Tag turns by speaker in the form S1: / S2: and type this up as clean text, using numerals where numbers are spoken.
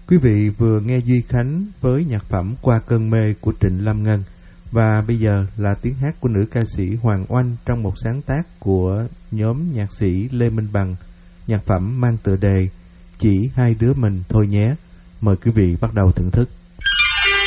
S1: Quý vị vừa nghe Duy Khánh với nhạc phẩm Qua Cơn Mê của Trịnh Lâm Ngân. Và bây giờ là tiếng hát của nữ ca sĩ Hoàng Oanh trong một sáng tác của nhóm nhạc sĩ Lê Minh Bằng, nhạc phẩm mang tựa đề Chỉ Hai Đứa Mình Thôi Nhé. Mời quý vị bắt đầu thưởng thức.